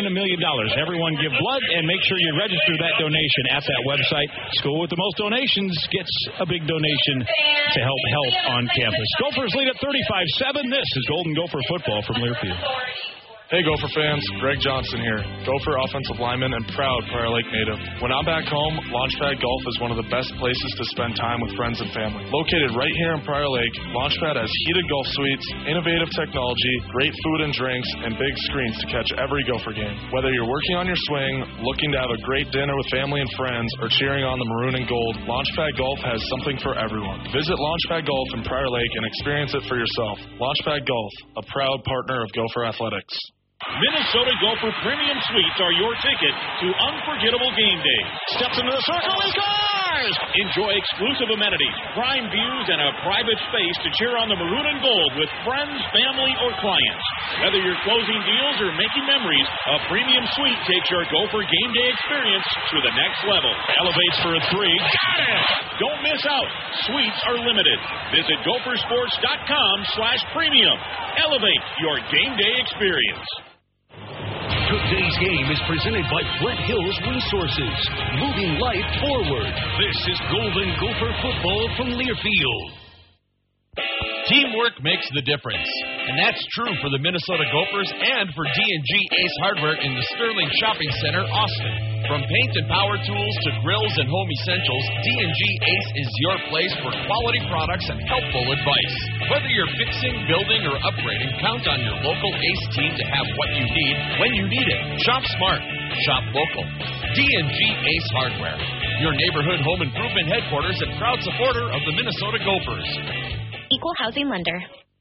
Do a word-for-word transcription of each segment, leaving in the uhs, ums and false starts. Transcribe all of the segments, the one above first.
in a million dollars. Everyone give blood, and make sure you register that donation at that website. School with the most donations gets a big donation to help health on campus. Gophers lead at thirty-five seven. This is Golden Gopher football from Learfield. Hey, Gopher fans, Greg Johnson here, Gopher offensive lineman and proud Prior Lake native. When I'm back home, Launchpad Golf is one of the best places to spend time with friends and family. Located right here in Prior Lake, Launchpad has heated golf suites, innovative technology, great food and drinks, and big screens to catch every Gopher game. Whether you're working on your swing, looking to have a great dinner with family and friends, or cheering on the maroon and gold, Launchpad Golf has something for everyone. Visit Launchpad Golf in Prior Lake and experience it for yourself. Launchpad Golf, a proud partner of Gopher Athletics. Minnesota Gopher Premium Suites are your ticket to unforgettable game day. Steps into the circle and scores! Enjoy exclusive amenities, prime views, and a private space to cheer on the maroon and gold with friends, family, or clients. Whether you're closing deals or making memories, a premium suite takes your Gopher game day experience to the next level. Elevates for a three. Got it! Don't miss out. Suites are limited. Visit gophersports.com slash premium. Elevate your game day experience. Today's game is presented by Flint Hills Resources, moving life forward. This is Golden Gopher football from Learfield. Teamwork makes the difference, and that's true for the Minnesota Gophers and for D and G Ace Hardware in the Sterling Shopping Center, Austin. From paint and power tools to grills and home essentials, D and G Ace is your place for quality products and helpful advice. Whether you're fixing, building, or upgrading, count on your local Ace team to have what you need when you need it. Shop smart. Shop local. D and G Ace Hardware, your neighborhood home improvement headquarters and proud supporter of the Minnesota Gophers. Equal housing lender.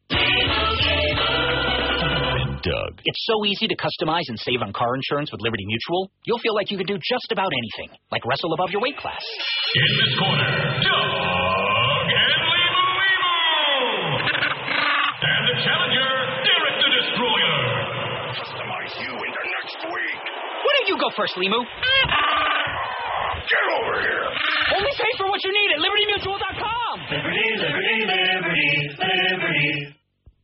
Doug. It's so easy to customize and save on car insurance with Liberty Mutual. You'll feel like you can do just about anything, like wrestle above your weight class. In this corner, Doug and Limu Limu. And the challenger, Derek the Destroyer. Customize you into next week. Why don't you go first, Limu? Get over here. Only pay for what you need at liberty mutual dot com. Liberty, liberty, liberty, liberty.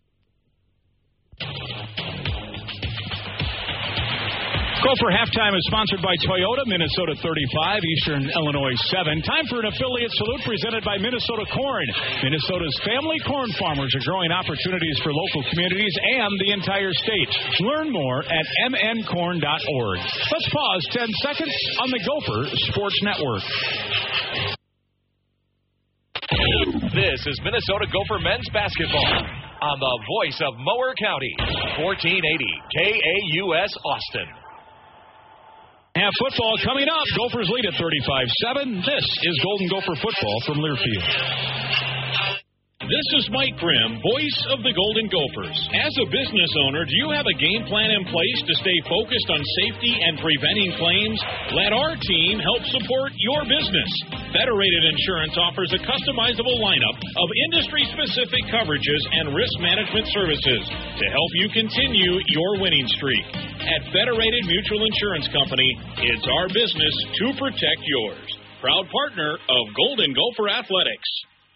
Gopher Halftime is sponsored by Toyota, Minnesota thirty-five, Eastern Illinois seven. Time for an affiliate salute presented by Minnesota Corn. Minnesota's family corn farmers are growing opportunities for local communities and the entire state. Learn more at m n corn dot org. Let's pause ten seconds on the Gopher Sports Network. This is Minnesota Gopher men's basketball on the voice of Mower County, fourteen eighty K A U S Austin. Half football coming up. Gophers lead at thirty-five seven. This is Golden Gopher football from Learfield. This is Mike Grimm, voice of the Golden Gophers. As a business owner, do you have a game plan in place to stay focused on safety and preventing claims? Let our team help support your business. Federated Insurance offers a customizable lineup of industry-specific coverages and risk management services to help you continue your winning streak. At Federated Mutual Insurance Company, it's our business to protect yours. Proud partner of Golden Gopher Athletics.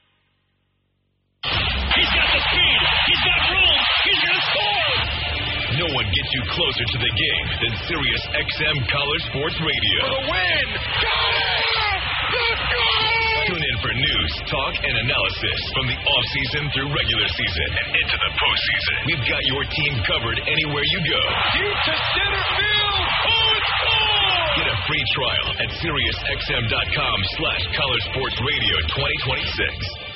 He's got the speed. He's got room. He's going to score. No one gets you closer to the game than Sirius X M College Sports Radio. For the win. Got it! Let's go! Tune in for news, talk, and analysis from the offseason through regular season and into the postseason. We've got your team covered anywhere you go. Deep to center field. Oh, it's gone! Get a free trial at Sirius X M dot com slash College Sports Radio twenty twenty-six.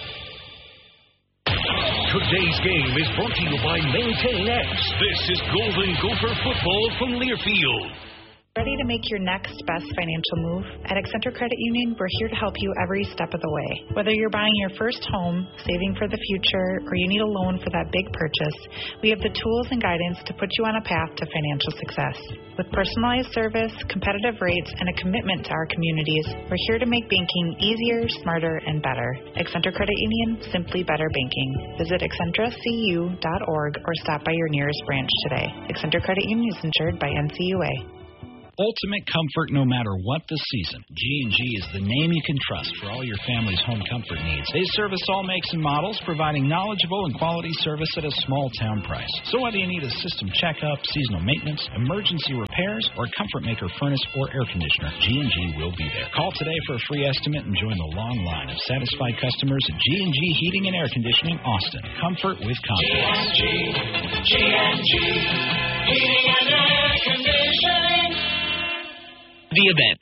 Today's game is brought to you by Maintain X. This is Golden Gopher football from Learfield. Ready to make your next best financial move? At Accenture Credit Union, we're here to help you every step of the way. Whether you're buying your first home, saving for the future, or you need a loan for that big purchase, we have the tools and guidance to put you on a path to financial success. With personalized service, competitive rates, and a commitment to our communities, we're here to make banking easier, smarter, and better. Accenture Credit Union, simply better banking. Visit accenture c u dot org or stop by your nearest branch today. Accenture Credit Union is insured by N C U A. ultimate comfort no matter what the season. G and G is the name you can trust for all your family's home comfort needs. They service all makes and models, providing knowledgeable and quality service at a small town price. So whether you need a system checkup, seasonal maintenance, emergency repairs, or comfort maker furnace or air conditioner, G and G will be there. Call today for a free estimate and join the long line of satisfied customers at G and G Heating and Air Conditioning, Austin. Comfort with confidence. G and G, G and G, Heating and Air Conditioning. The event.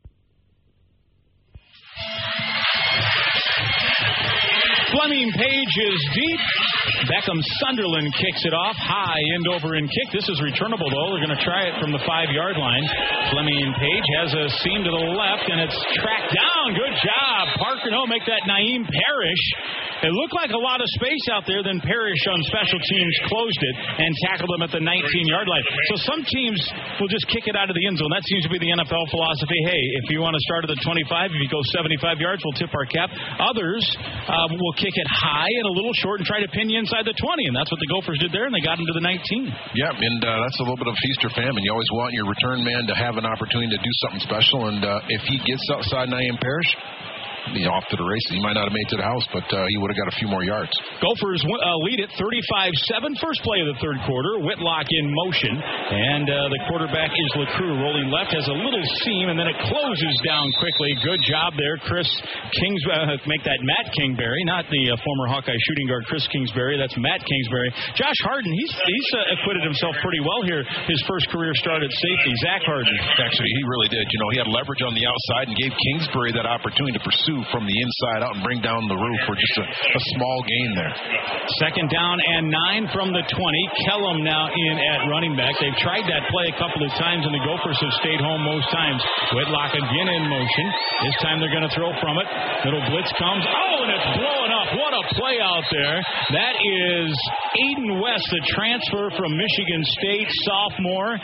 Fleming Page is deep. Beckham Sunderland kicks it off. High end over and kick. This is returnable, though. They're going to try it from the five-yard line. Fleming Page has a seam to the left, and it's tracked down. Good job. Parker, no, make that Naeem Parrish. It looked like a lot of space out there. Then Parrish on special teams closed it and tackled them at the nineteen-yard line. So some teams will just kick it out of the end zone. That seems to be the N F L philosophy. Hey, if you want to start at the twenty-five, if you go seventy-five yards, we'll tip our cap. Others uh, will kick it high and a little short and try to pin you inside the twenty, and that's what the Gophers did there, and they got into the nineteen. Yeah, and uh, that's a little bit of feast or famine. You always want your return man to have an opportunity to do something special, and uh, if he gets outside Naeem Parrish, you know, off to the races. He might not have made it to the house, but uh, he would have got a few more yards. Gophers uh, lead it thirty-five seven. First play of the third quarter. Whitlock in motion, and uh, the quarterback is LaCrue. Rolling left, has a little seam, and then it closes down quickly. Good job there, Chris Kings. Uh, make that Matt Kingsbury, not the uh, former Hawkeye shooting guard Chris Kingsbury. That's Matt Kingsbury. Josh Harden, he's he's uh, acquitted himself pretty well here. His first career start at safety. Zach Harden. Actually, he really did. You know, he had leverage on the outside and gave Kingsbury that opportunity to pursue from the inside out and bring down the roof for just a, a small gain there. Second down and nine from the twenty. Kellum now in at running back. They've tried that play a couple of times, and the Gophers have stayed home most times. Whitlock again in motion. This time they're going to throw from it. Little blitz comes. Oh, and it's blowing up. What a play out there. That is Aiden West, the transfer from Michigan State, sophomore.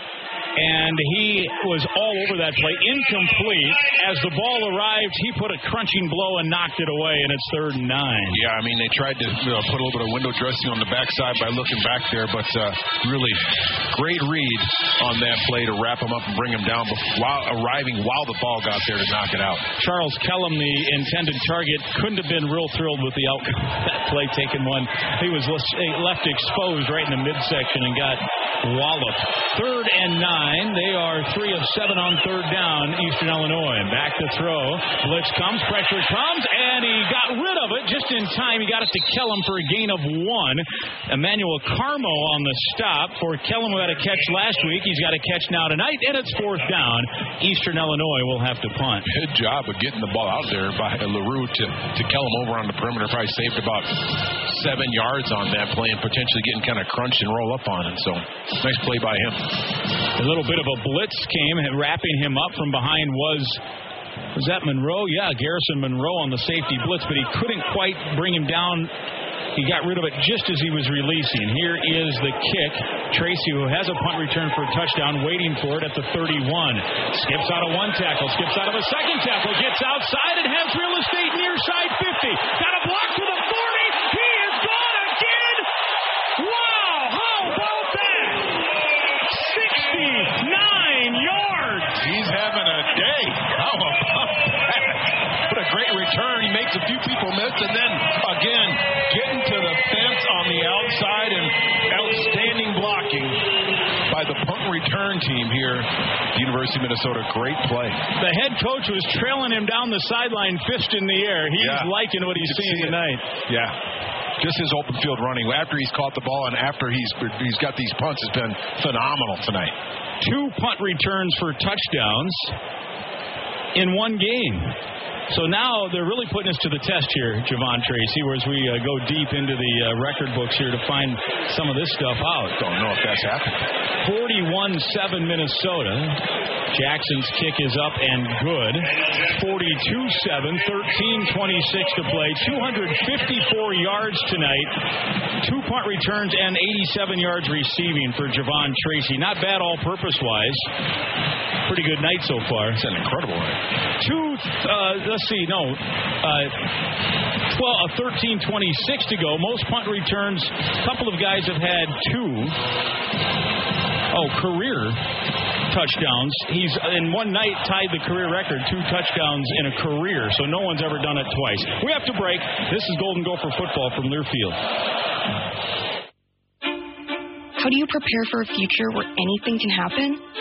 And he was all over that play. Incomplete. As the ball arrived, he put a crunching blow and knocked it away, and it's third and nine. Yeah, I mean, they tried to you know, put a little bit of window dressing on the backside by looking back there, but uh, really great read on that play to wrap him up and bring him down while arriving while the ball got there to knock it out. Charles Kellum, the intended target, couldn't have been real thrilled with the outcome of that play, taking one. He was left exposed right in the midsection and got walloped. Third and nine. They are three of seven on third down, Eastern Illinois. Back to throw. Blitz comes, pressure comes, and he got rid of it just in time. He got it to Kellum for a gain of one. Emmanuel Carmo on the stop for Kellum, who had a catch last week. He's got a catch now tonight, and it's fourth down. Eastern Illinois will have to punt. Good job of getting the ball out there by LaRue to, to Kellum over on the perimeter. Probably saved about seven yards on that play and potentially getting kind of crunch and roll up on it. So, nice play by him. A little bit of a blitz came, and wrapping him up from behind was, was that Monroe? Yeah, Garrison Monroe on the safety blitz, but he couldn't quite bring him down. He got rid of it just as he was releasing. Here is the kick. Tracy, who has a punt return for a touchdown, waiting for it at the thirty-one. Skips out of one tackle, skips out of a second tackle, gets outside and has real estate near side fifty. Got a block to the forty. He is gone again. Wow, how about that? sixty-nine yards. He's having a day. How about that? What a great return. He makes a few people miss, and then again, getting to the fence on the outside and outstanding blocking by the punt return team here at the University of Minnesota. Great play. The head coach was trailing him down the sideline, fist in the air. He's yeah. liking what he's seeing tonight. Yeah. Just his open field running. After he's caught the ball and after he's he's got these punts has been phenomenal tonight. Two punt returns for touchdowns in one game. So now they're really putting us to the test here, Javon Tracy, as we uh, go deep into the uh, record books here to find some of this stuff out. Don't know if that's happened. forty-one seven Minnesota. Jackson's kick is up and good. forty-two seven, thirteen twenty-six to play. two hundred fifty-four yards tonight. Two punt returns and eighty-seven yards receiving for Javon Tracy. Not bad all-purpose-wise. Pretty good night so far. It's an incredible night. Two, uh, let's see, no, uh, twelve, uh, thirteen twenty-six to go. Most punt returns, a couple of guys have had two. Oh, career. touchdowns. He's, in one night, tied the career record, two touchdowns in a career, so no one's ever done it twice. We have to break. This is Golden Gopher football from Learfield. How do you prepare for a future where anything can happen?